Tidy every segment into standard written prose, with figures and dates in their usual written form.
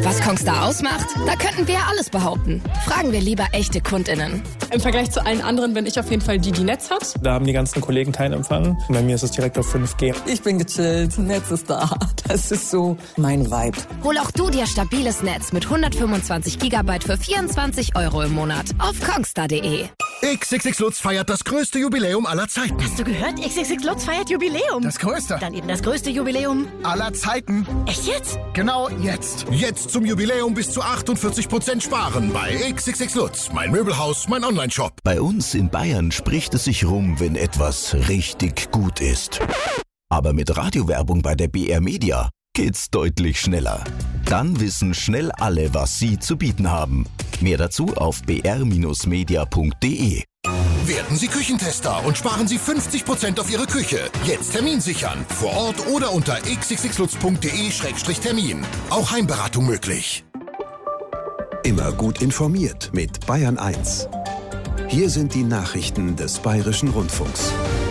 Was Kongstar ausmacht? Da könnten wir alles behaupten. Fragen wir lieber echte KundInnen. Im Vergleich zu allen anderen bin ich auf jeden Fall die Netz hat. Da haben die ganzen Kollegen keinen Empfang. Bei mir ist es direkt auf 5G. Ich bin gechillt, Netz ist da. Das ist so mein Vibe. Hol auch du dir stabiles Netz mit 125 GB für 24 € im Monat auf kongstar.de. XXX Lutz feiert das größte Jubiläum aller Zeiten. Hast du gehört? XXX Lutz feiert Jubiläum. Das größte. Dann eben das größte Jubiläum aller Zeiten. Echt jetzt? Genau jetzt. Jetzt zum Jubiläum bis zu 48% sparen bei XXX Lutz. Mein Möbelhaus, mein Onlineshop. Bei uns in Bayern spricht es sich rum, wenn etwas richtig gut ist. Aber mit Radiowerbung bei der BR Media geht's deutlich schneller. Dann wissen schnell alle, was sie zu bieten haben. Mehr dazu auf br-media.de. Werden Sie Küchentester und sparen Sie 50% auf Ihre Küche. Jetzt Termin sichern. Vor Ort oder unter xxxlutz.de/termin. Auch Heimberatung möglich. Immer gut informiert mit Bayern 1. Hier sind die Nachrichten des Bayerischen Rundfunks.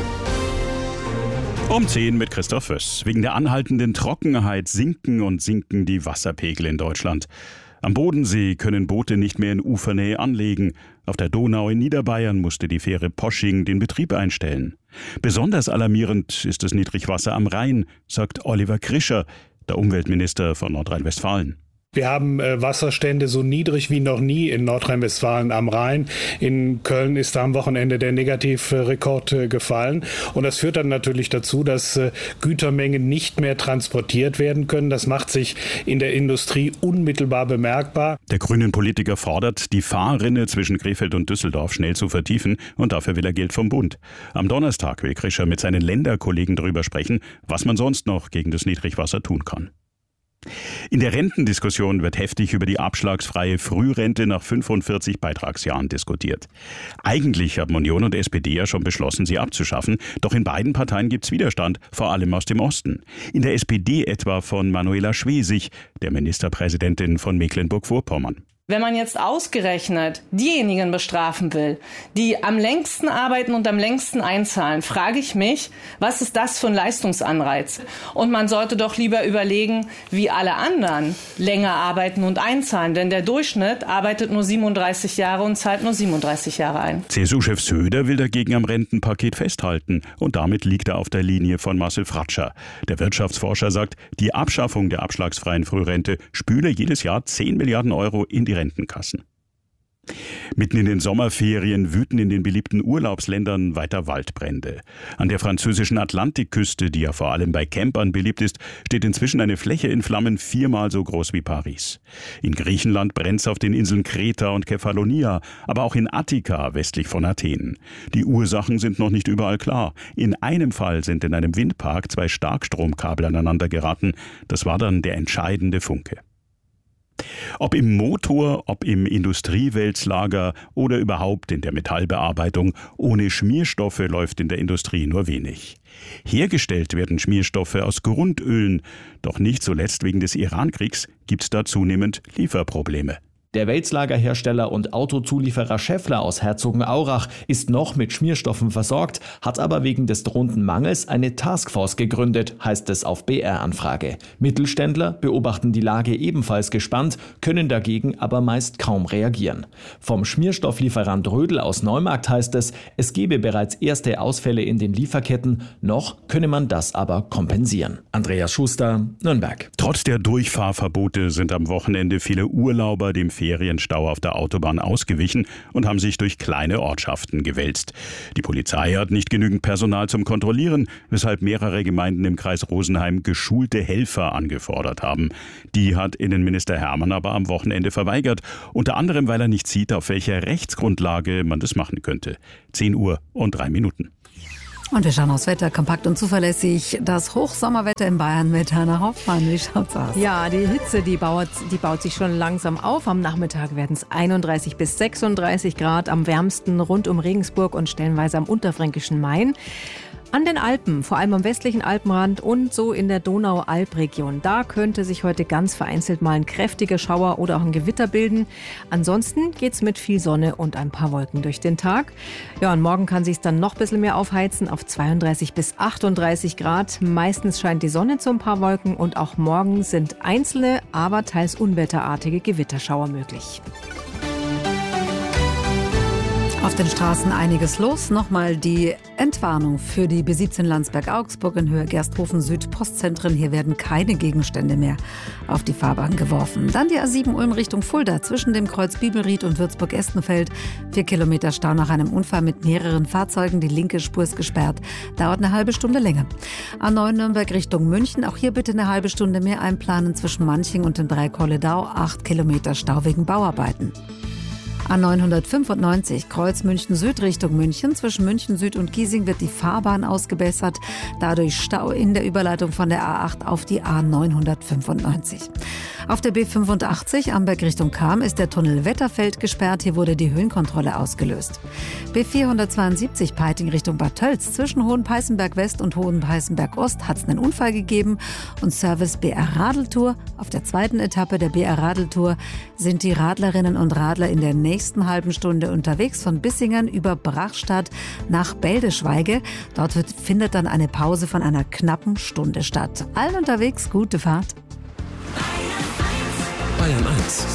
Um 10 mit Christoph Föss. Wegen der anhaltenden Trockenheit sinken die Wasserpegel in Deutschland. Am Bodensee können Boote nicht mehr in Ufernähe anlegen. Auf der Donau in Niederbayern musste die Fähre Posching den Betrieb einstellen. Besonders alarmierend ist das Niedrigwasser am Rhein, sagt Oliver Krischer, der Umweltminister von Nordrhein-Westfalen. Wir haben Wasserstände so niedrig wie noch nie in Nordrhein-Westfalen am Rhein. In Köln ist da am Wochenende der Negativrekord gefallen. Und das führt dann natürlich dazu, dass Gütermengen nicht mehr transportiert werden können. Das macht sich in der Industrie unmittelbar bemerkbar. Der grünen Politiker fordert, die Fahrrinne zwischen Krefeld und Düsseldorf schnell zu vertiefen. Und dafür will er Geld vom Bund. Am Donnerstag will Krischer mit seinen Länderkollegen darüber sprechen, was man sonst noch gegen das Niedrigwasser tun kann. In der Rentendiskussion wird heftig über die abschlagsfreie Frührente nach 45 Beitragsjahren diskutiert. Eigentlich haben Union und SPD ja schon beschlossen, sie abzuschaffen. Doch in beiden Parteien gibt's Widerstand, vor allem aus dem Osten. In der SPD etwa von Manuela Schwesig, der Ministerpräsidentin von Mecklenburg-Vorpommern. Wenn man jetzt ausgerechnet diejenigen bestrafen will, die am längsten arbeiten und am längsten einzahlen, frage ich mich, was ist das für ein Leistungsanreiz? Und man sollte doch lieber überlegen, wie alle anderen länger arbeiten und einzahlen. Denn der Durchschnitt arbeitet nur 37 Jahre und zahlt nur 37 Jahre ein. CSU-Chef Söder will dagegen am Rentenpaket festhalten. Und damit liegt er auf der Linie von Marcel Fratscher. Der Wirtschaftsforscher sagt, die Abschaffung der abschlagsfreien Frührente spüle jedes Jahr 10 Milliarden Euro in die Rentenkassen. Mitten in den Sommerferien wüten in den beliebten Urlaubsländern weiter Waldbrände. An der französischen Atlantikküste, die ja vor allem bei Campern beliebt ist, steht inzwischen eine Fläche in Flammen 4-mal so groß wie Paris. In Griechenland brennt's auf den Inseln Kreta und Kefalonia, aber auch in Attika westlich von Athen. Die Ursachen sind noch nicht überall klar. In einem Fall sind in einem Windpark 2 Starkstromkabel aneinander geraten. Das war dann der entscheidende Funke. Ob im Motor, ob im Industriewälzlager oder überhaupt in der Metallbearbeitung, ohne Schmierstoffe läuft in der Industrie nur wenig. Hergestellt werden Schmierstoffe aus Grundölen, doch nicht zuletzt wegen des Irankriegs gibt's da zunehmend Lieferprobleme. Der Wälzlagerhersteller und Autozulieferer Schaeffler aus Herzogenaurach ist noch mit Schmierstoffen versorgt, hat aber wegen des drohenden Mangels eine Taskforce gegründet, heißt es auf BR-Anfrage. Mittelständler beobachten die Lage ebenfalls gespannt, können dagegen aber meist kaum reagieren. Vom Schmierstofflieferant Rödel aus Neumarkt heißt es, es gebe bereits erste Ausfälle in den Lieferketten, noch könne man das aber kompensieren. Andreas Schuster, Nürnberg. Trotz der Durchfahrverbote sind am Wochenende viele Urlauber dem Ferienstau auf der Autobahn ausgewichen und haben sich durch kleine Ortschaften gewälzt. Die Polizei hat nicht genügend Personal zum Kontrollieren, weshalb mehrere Gemeinden im Kreis Rosenheim geschulte Helfer angefordert haben. Die hat Innenminister Hermann aber am Wochenende verweigert, unter anderem, weil er nicht sieht, auf welcher Rechtsgrundlage man das machen könnte. 10:03. Und wir schauen aufs Wetter, kompakt und zuverlässig. Das Hochsommerwetter in Bayern mit Hanna Hoffmann. Wie schaut's aus? Ja, die Hitze, die baut sich schon langsam auf. Am Nachmittag werden es 31 bis 36 Grad, am wärmsten rund um Regensburg und stellenweise am unterfränkischen Main. An den Alpen, vor allem am westlichen Alpenrand und so in der Donau-Alp-Region. Da könnte sich heute ganz vereinzelt mal ein kräftiger Schauer oder auch ein Gewitter bilden. Ansonsten geht's mit viel Sonne und ein paar Wolken durch den Tag. Ja, und morgen kann sich's dann noch ein bisschen mehr aufheizen auf 32 bis 38 Grad. Meistens scheint die Sonne zu ein paar Wolken und auch morgen sind einzelne, aber teils unwetterartige Gewitterschauer möglich. Auf den Straßen einiges los. Nochmal die Entwarnung für die B17 Landsberg-Augsburg in Höhe Gersthofen Süd Postzentren. Hier werden keine Gegenstände mehr auf die Fahrbahn geworfen. Dann die A7 Ulm Richtung Fulda zwischen dem Kreuz Bibelried und Würzburg-Estenfeld. 4 Kilometer Stau nach einem Unfall mit mehreren Fahrzeugen. Die linke Spur ist gesperrt. Dauert eine halbe Stunde länger. A9 Nürnberg Richtung München. Auch hier bitte eine halbe Stunde mehr einplanen zwischen Manching und dem Dreieck Holledau. 8 Kilometer Stau wegen Bauarbeiten. A995 Kreuz München Süd Richtung München. Zwischen München Süd und Giesing wird die Fahrbahn ausgebessert. Dadurch Stau in der Überleitung von der A8 auf die A995. Auf der B85 Amberg Richtung Cham ist der Tunnel Wetterfeld gesperrt. Hier wurde die Höhenkontrolle ausgelöst. B472 Peiting Richtung Bad Tölz. Zwischen Hohenpeißenberg West und Hohenpeißenberg Ost hat es einen Unfall gegeben. Und Service BR Radeltour. Auf der zweiten Etappe der BR Radeltour sind die Radlerinnen und Radler in der nächsten halben Stunde unterwegs von Bissingen über Brachstadt nach Beldeschweige. Dort findet dann eine Pause von einer knappen Stunde statt. Allen unterwegs gute Fahrt. Bayern 1.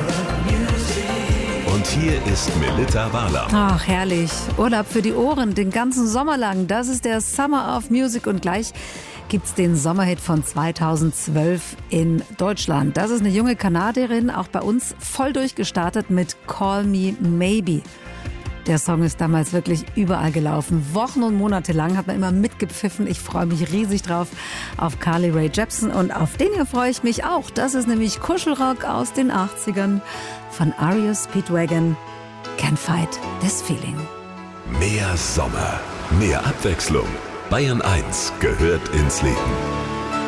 Und hier ist Melitta Wahler. Ach, herrlich. Urlaub für die Ohren, den ganzen Sommer lang. Das ist der Summer of Music und gleich gibt's den Sommerhit von 2012 in Deutschland. Das ist eine junge Kanadierin, auch bei uns voll durchgestartet mit Call Me Maybe. Der Song ist damals wirklich überall gelaufen. Wochen und Monate lang hat man immer mitgepfiffen. Ich freue mich riesig drauf auf Carly Rae Jepsen und auf den hier freue ich mich auch. Das ist nämlich Kuschelrock aus den 80ern von REO Speedwagon. Can't Fight This Feeling. Mehr Sommer, mehr Abwechslung. Bayern 1 gehört ins Leben.